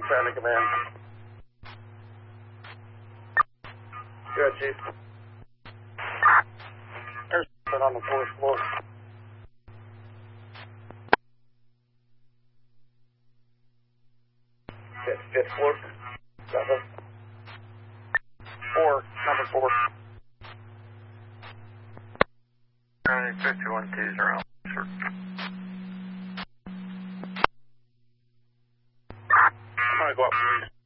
Trying to command. Good, Chief. There's something on the fourth floor. Fifth floor. Number 4. 5120, sir. I'm going to go up, please.